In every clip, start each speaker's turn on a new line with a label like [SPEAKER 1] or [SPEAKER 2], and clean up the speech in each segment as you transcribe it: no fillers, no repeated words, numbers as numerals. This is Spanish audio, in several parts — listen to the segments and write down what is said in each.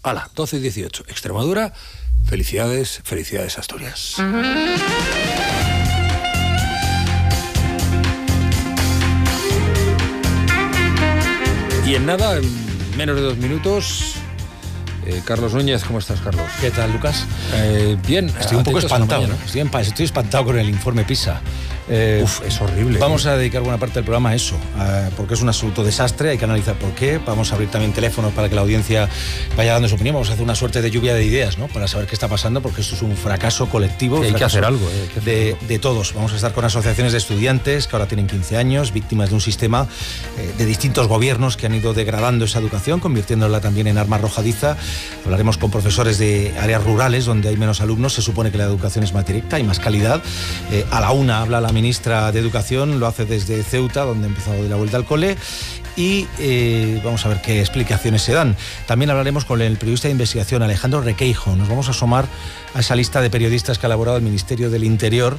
[SPEAKER 1] Hala, 12:18. Extremadura, felicidades Asturias. Y en nada, en menos de 2 minutos, Carlos Núñez. ¿Cómo estás, Carlos?
[SPEAKER 2] ¿Qué tal, Lucas?
[SPEAKER 1] Bien.
[SPEAKER 2] Estoy un poco espantado, ¿no? Estoy espantado con el informe PISA.
[SPEAKER 1] Es horrible.
[SPEAKER 2] Vamos a dedicar buena parte del programa a eso, porque es un absoluto desastre. Hay que analizar por qué. Vamos a abrir también teléfonos para que la audiencia vaya dando su opinión. Vamos a hacer una suerte de lluvia de ideas, ¿no? Para saber qué está pasando, porque esto es un fracaso colectivo.
[SPEAKER 1] Hay que hacer algo.
[SPEAKER 2] De todos. Vamos a estar con asociaciones de estudiantes que ahora tienen 15 años, víctimas de un sistema de distintos gobiernos que han ido degradando esa educación, convirtiéndola también en arma arrojadiza. Hablaremos con profesores de áreas rurales donde hay menos alumnos. Se supone que la educación es más directa y más calidad. A la una habla la ministra de Educación, lo hace desde Ceuta, donde ha empezado de la vuelta al cole, y vamos a ver qué explicaciones se dan. También hablaremos con el periodista de investigación Alejandro Requeijo. Nos vamos a asomar a esa lista de periodistas que ha elaborado el Ministerio del Interior,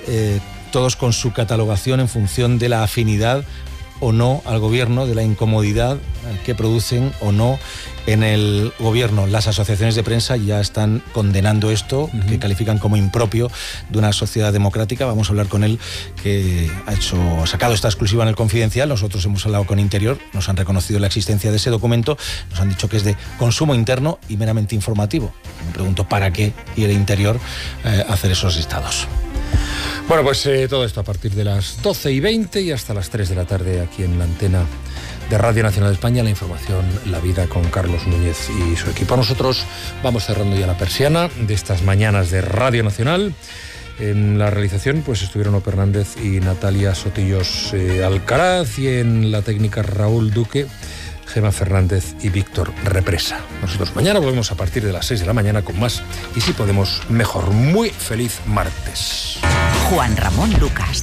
[SPEAKER 2] todos con su catalogación en función de la afinidad o no al gobierno, de la incomodidad que producen o no en el gobierno. Las asociaciones de prensa ya están condenando esto, que califican como impropio de una sociedad democrática. Vamos a hablar con él, que ha sacado esta exclusiva en el Confidencial. Nosotros hemos hablado con Interior, nos han reconocido la existencia de ese documento, nos han dicho que es de consumo interno y meramente informativo. Me pregunto para qué quiere Interior hacer esos listados.
[SPEAKER 1] Bueno, pues todo esto a partir de las 12:20 y hasta las 3 de la tarde aquí en la antena de Radio Nacional de España, la información, la vida con Carlos Núñez y su equipo. Nosotros vamos cerrando ya la persiana de estas mañanas de Radio Nacional. En la realización pues estuvieron Ope Hernández y Natalia Sotillos Alcaraz, y en la técnica Raúl Duque, Gema Fernández y Víctor Represa. Nosotros mañana volvemos a partir de las 6 de la mañana con más, y si podemos mejor. Muy feliz martes.
[SPEAKER 3] Juan Ramón Lucas.